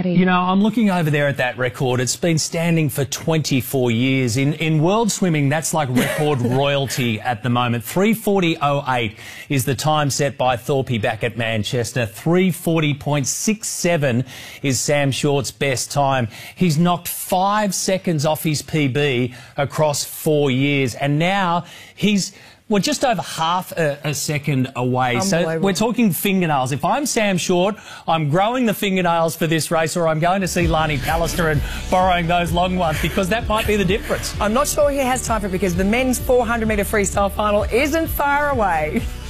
Scotty. You know, I'm looking over there at that record. It's been standing for 24 years. In world swimming, that's like record royalty at the moment. 3:40.08 is the time set by Thorpe back at Manchester. 3:40.67 is Sam Short's best time. He's knocked 5 seconds off his PB across 4 years, and now he's just over half a second away. So we're talking fingernails. If I'm Sam Short, I'm growing the fingernails for this race, or I'm going to see Lani Pallister and borrowing those long ones, because that might be the difference. I'm not sure he has time for it, because the men's 400-metre freestyle final isn't far away.